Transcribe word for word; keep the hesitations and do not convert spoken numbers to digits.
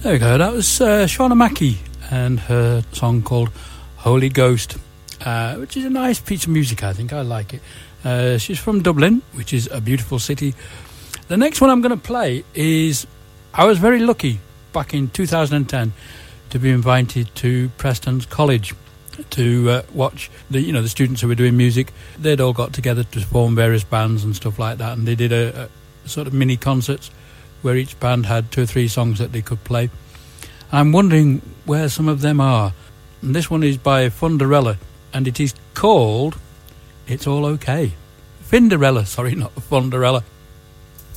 There we go. That was uh, Shauna Mackie and her song called Holy Ghost, uh, which is a nice piece of music, I think. I like it. Uh, she's from Dublin, which is a beautiful city. The next one I'm going to play is, I was very lucky back in two thousand ten to be invited to Preston's College to uh, watch the you know the students who were doing music. They'd all got together to form various bands and stuff like that, and they did a, a sort of mini concerts where each band had two or three songs that they could play. I'm wondering where some of them are. And this one is by Funderella, and it is called It's All Okay. Finderella, sorry, not Funderella.